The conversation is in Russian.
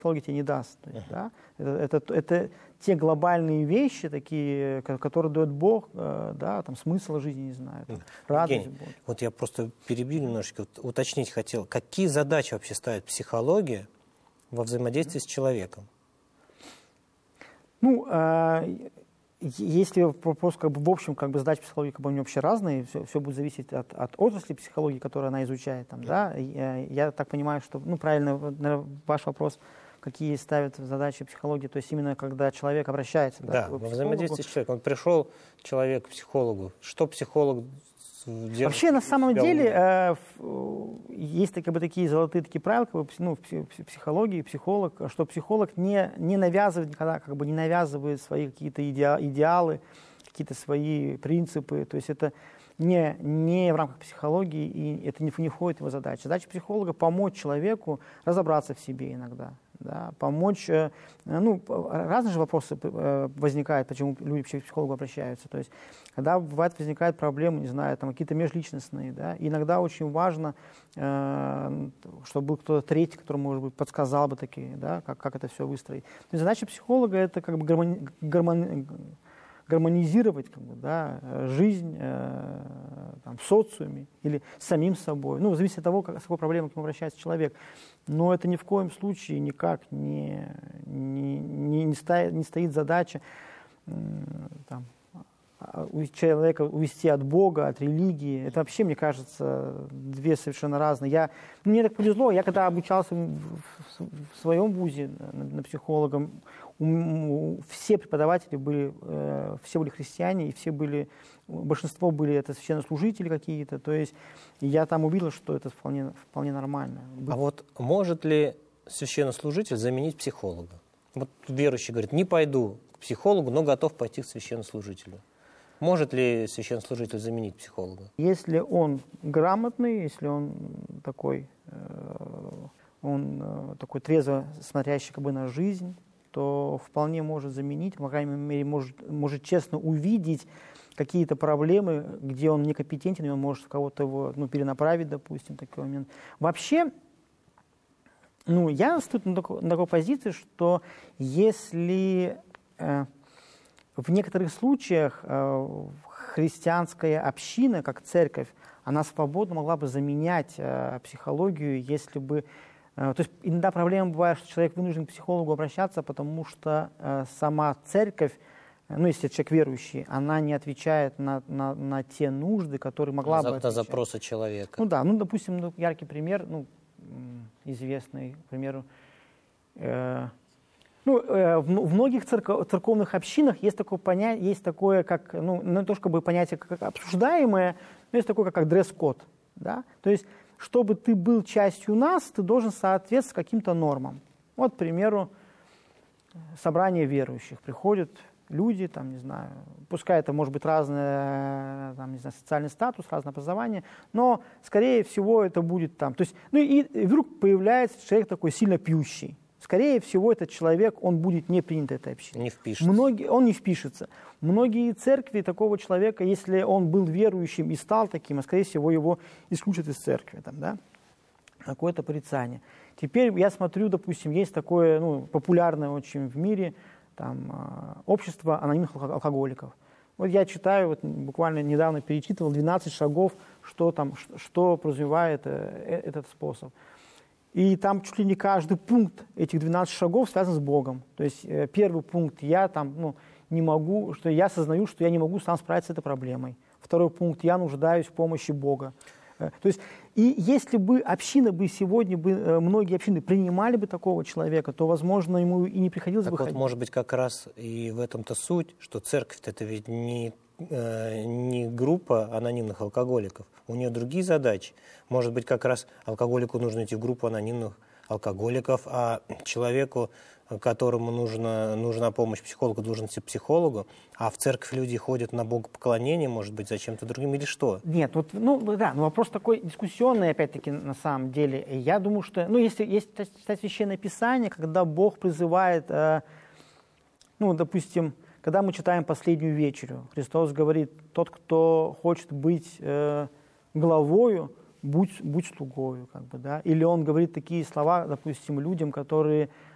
психология тебе не даст. То есть, да? Это те глобальные вещи, такие, которые дает Бог, да, там, смысл жизни, не знаю, там, радость Бога. Вот я просто перебью немножечко, уточнить хотел. Какие задачи вообще ставит психология во взаимодействии с человеком? Ну, если вопрос, как бы, в общем, как бы, задачи психологии, как бы, они вообще разные, все будет зависеть от отрасли психологии, которую она изучает. Там, да? Я так понимаю, что, ну, правильно, наверное, ваш вопрос, какие ставят задачи психологии, то есть именно когда человек обращается, да, во взаимодействии с человеком. Он пришел, человек, к психологу. Что психолог делает? Вообще, на самом деле, есть как бы такие золотые такие правила, как бы, ну, в психологии, психолог, что психолог не навязывает никогда, как бы не навязывает свои какие-то идеалы, какие-то свои принципы. То есть это не в рамках психологии, и это не входит в его задачу. Задача психолога — помочь человеку разобраться в себе иногда. Да, помочь, ну, разные же вопросы возникают, почему люди к психологу обращаются. То есть, когда бывает возникают проблемы, не знаю, там какие-то межличностные, да, иногда очень важно, чтобы был кто-то третий, который, может быть, подсказал бы такие, да, как это все выстроить. То есть задача психолога — это как бы гармонизировать, как бы, да, жизнь там, в социуме или самим собой. Ну, зависит от того, с какой проблемой к нему обращается человек. Но это ни в коем случае никак не стоит задача там, человека увести от Бога, от религии. Это вообще, мне кажется, две совершенно разные. Мне так повезло, я когда обучался в своем вузе на психолога, все преподаватели были, все были христиане, и большинство были это священнослужители какие-то. То есть я там увидел, что это вполне нормально. А вот может ли священнослужитель заменить психолога? Вот верующий говорит, не пойду к психологу, но готов пойти к священнослужителю. Может ли священнослужитель заменить психолога? Если он грамотный, если он такой трезво смотрящий как бы на жизнь, то вполне может заменить, по крайней мере, может честно увидеть какие-то проблемы, где он некомпетентен, и он может кого-то его перенаправить, допустим, в такой момент. Вообще, я стою на такой позиции, что если в некоторых случаях христианская община, как церковь, она свободно могла бы заменять психологию, если бы... То есть иногда проблема бывает, что человек вынужден к психологу обращаться, потому что сама церковь, если человек верующий, она не отвечает на те нужды, которые могла бы отвечать. На запросы человека. Допустим, яркий пример, известный, к примеру, в многих церковных общинах есть такое понятие, есть такое, как, не то чтобы понятие как обсуждаемое, но есть такое, как дресс-код. Да? То есть, чтобы ты был частью нас, ты должен соответствовать каким-то нормам. Вот, к примеру, собрание верующих. Приходят люди, там, не знаю, пускай это может быть разный, там, не знаю, социальный статус, разное образование, но, скорее всего, это будет там. То есть, и вдруг появляется человек такой сильно пьющий. Скорее всего, этот человек, он будет не принят этой общиной. Не впишется. Он не впишется. Многие церкви такого человека, если он был верующим и стал таким, скорее всего, его исключат из церкви. Там, да? Какое-то порицание. Теперь я смотрю, допустим, есть такое популярное очень в мире там, общество анонимных алкоголиков. Вот я читаю, буквально недавно перечитывал 12 шагов, что подразумевает этот способ. И там чуть ли не каждый пункт этих 12 шагов связан с Богом. То есть первый пункт, я там, не могу, что я осознаю, что я не могу сам справиться с этой проблемой. Второй пункт, я нуждаюсь в помощи Бога. То есть, и если бы сегодня многие общины принимали бы такого человека, то, возможно, ему и не приходилось бы ходить. Вот, может быть, как раз и в этом-то суть, что церковь-то это ведь не группа анонимных алкоголиков. У нее другие задачи. Может быть, как раз алкоголику нужно идти в группу анонимных алкоголиков, а человеку, которому нужна помощь психолога, должен идти к психологу, а в церковь люди ходят на богопоклонение, может быть, зачем-то другим или что? Нет, вопрос такой дискуссионный, опять-таки, на самом деле. Я думаю, что, если читать Священное Писание, когда Бог призывает, допустим, когда мы читаем «Последнюю вечерю», Христос говорит, тот, кто хочет быть главою, будь слугою, как бы, да. Или он говорит такие слова, допустим, людям, которые